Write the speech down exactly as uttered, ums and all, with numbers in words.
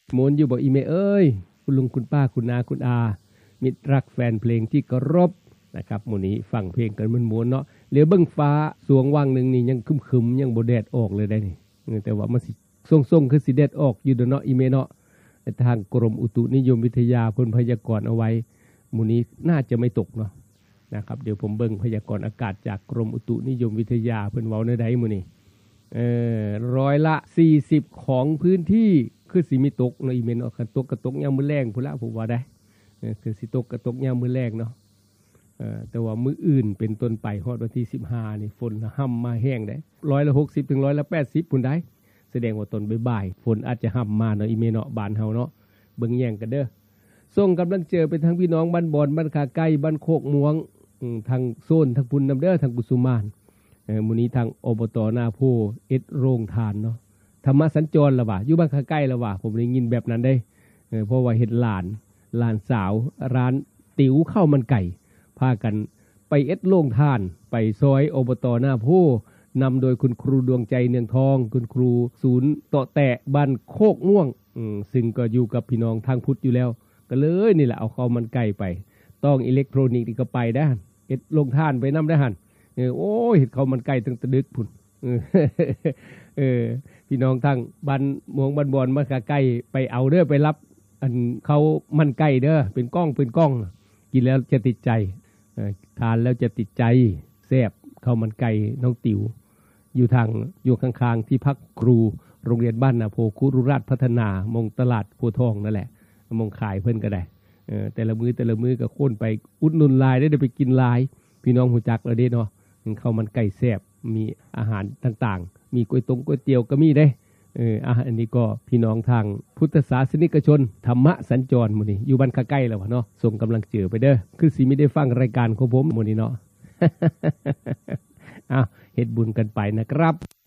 โมนอยู่บ่อีเมเอ้ยคุณลุงคุณป้าคุณนาคุณอามิตรรักแฟนเพลงที่เคารพนะครับหมู่นี้ฟังเพลงกันมันม้วนเนาะเหลือเบิ่งฟ้าสวงว่างหนึ่งนี่ยังคึมๆยังบ่แดดออกเลยได้นี่แต่ว่ามันสิส่งๆคือสิแดดออกอยู่เนาะอีเมเนาะทางกรมอุตุนิยมวิทยาเพิ่นพยากรณ์เอาไว้หมู่นี้น่าจะไม่ตกเนาะนะครับเดี๋ยวผมเบิ่งพยากรณ์อากาศจากกรมอุตุนิยมวิทยาเพิ่นเว้าในใดหมู่นี้เอ่อร้อยละสี่สิบของพื้นที่คือสิมีตกเนาะอีเมเนาะคันตกก็ตกยามมื้อแลงพุ่นละผมว่าได้คือสิตกก็ตกยามมื้อแลงเนาะเอ่อแต่ว่ามื้ออื่นเป็นต้นไปฮอดวันที่สิบห้านี่ฝนห่ำมาแห้งได้ร้อยละหกสิบถึงร้อยละแปดสิบพุ่นได้แสดงว่าตอนบ่ายๆฝนอาจจะห่ำมาเนาะอีเมเนาะบ้านเฮาเนาะเบิ่งแย่งกันเด้อส่งกำลังเจอเป็นทั้งพี่น้องบ้านบอนบ้านขาใกล้บ้านโคกม่วงทางโซนทางพุ่นนำเด้อทางกุสุมานเอ่อมื้อนี้ทางอบตนาโพเอ็ดโรงทานเนาะธรรมสัญจรล่ะว่าอยู่บ้านขาใกล้ล่ะว่าผมได้ยินแบบนั้นได้เออเพราะว่าเห็นหลานหลานสาวร้านติ๋วข้าวมันไก่พากันไปเอ็ดโรงทานไปซอยอบตนาโพนำโดยคุณครูดวงใจเนืองทองคุณครูศูนย์เตาะแตะบ้านโคกม่วงซึ่งก็อยู่กับพี่น้องทางพุทธอยู่แล้วก็เลยนี่แหละเอาข้าวมันไก่ไปต้องอิเล็กทรอนิกส์นี่ก็ไปได้เอ็ดโรงทานไปนำได้หันเออโอ้ยเห็ดข้าวมันไก่ตั้งแต่ดึกพุ่นเออพี่น้องทางบ้านม่วงบ้านบอนมาใกล้ไปเอาเด้อไปรับอันเขามันไก่เด้อเป็นก้องเป็นก้องกินแล้วจะติดใจทานแล้วจะติดใจแซ่บข้าวมันไก่น้องติ๋วอยู่ทางอยู่ข้างๆที่พักครูโรงเรียนบ้านนาโพคุรุราชพัฒนามงตลาดโพทองนั่นแหละมงขายเพิ่นก็ได้เออแต่ละมื้อแต่ละมื้อก็โค่นไปอุดหนุนลายได้ไปกินลายพี่น้องหูจักแล้วเด้เนาะข้าวมันไก่แซ่บมีอาหารต่างๆมีก๋วยตงก๋วยเตี๋ยวก็มีได้เอออาหารอันนี้ก็พี่น้องทางพุทธศาสนิกชนธรรมะสัญจรหมู่นี้อยู่บ้านใกล้ๆแล้วเนาะส่งกำลังเจอไปเด้อคือสิไม่ได้ฟังรายการของผมหมู่นี้เนาะอ้าวเฮ็ดบุญกันไปนะครับ